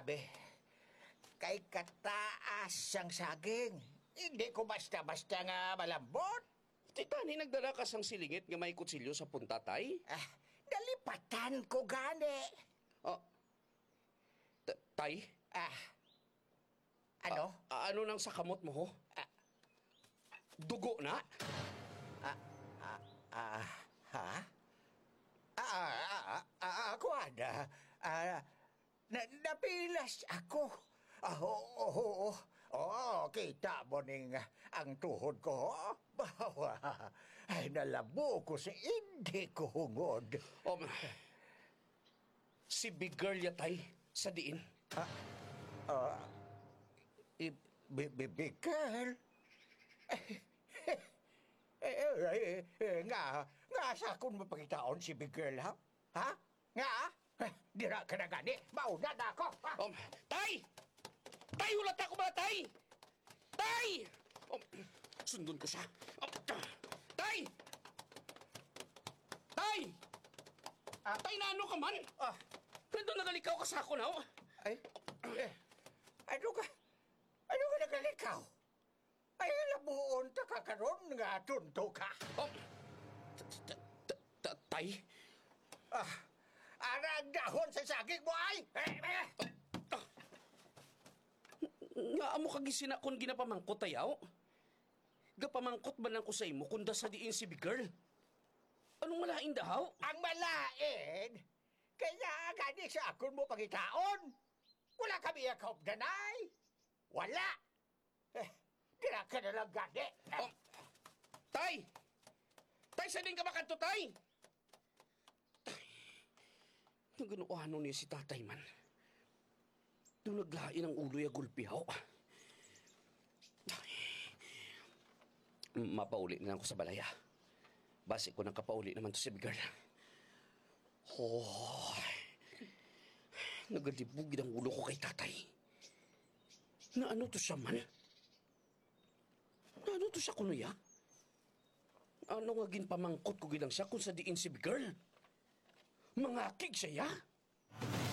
grabe. Kay kataas siyang saging. Hindi ko basta-basta nga malambot. Titani nagdala ka sang silingit nga may kutsilyo sa punta, tay? Nalipatan ko gani. Ah, tay? Ano? Ano nang sakamot mo, ho? Dugo na? Ha? Ako ada. Napilas ako. Oo. Kita mo ning ang tuhod ko. Bawa, ay nalabo ko sa hindi ko hungod. Si big girl ya, tay, sa diin. Big girl? Nga sa akong mapagitaon si big girl, ha? Ha? Nga? Dira ka na gani. Mauna na ako. Tay! Tay, hulat ako ba, tay? Tay! Sundon ko siya. Tay! Tay! Tay, na ano ka man? Nandun nagalikaw ka sa ako na, Ano ka nagalikaw? Ay, labuon ta ka karon nga tunto ka. Tay? Arang dahon sa saging mo ay! Nga amo kagisina kung ginapamangkot ayaw? Gapamangkot ba lang ko sa imo kung sa diin si big girl? Anong malain dahaw? Ang malain? Kaya gani sa akon mo pangitaon. Wala kami yakop ganay. Wala. Dira ka na lang gani. Tay! Tay, sa din ka makanto, tay? Tay, naganuano niya si tatay man. Doon naglain ang ulo ya gulpihaw. Mapauli na lang ko sa balaya. Basi ko nang kapauli naman to si big girl. Nagadibugid ang ulo ko kay tatay. Na ano to siya man? Na ano to siya kunuya? Ano nga ginpamangkot ko ginang siya kung sa diin si big girl? Mangakig siya ya?